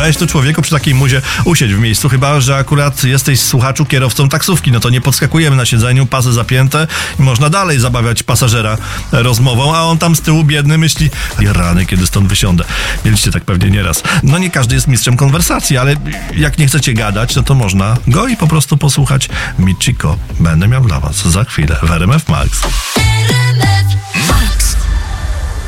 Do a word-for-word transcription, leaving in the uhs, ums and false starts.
Weź tu, człowieku, przy takiej muzie usiedź w miejscu, chyba że akurat jesteś, słuchaczu, kierowcą taksówki, no to nie podskakujemy na siedzeniu, pasy zapięte i można dalej zabawiać pasażera rozmową, a on tam z tyłu biedny myśli, rany, kiedy stąd wysiądę. Mieliście tak pewnie nieraz. No nie każdy jest mistrzem konwersacji, ale jak nie chcecie gadać, no to można go i po prostu posłuchać Michiko. Będę miał dla was za chwilę w R M F Max.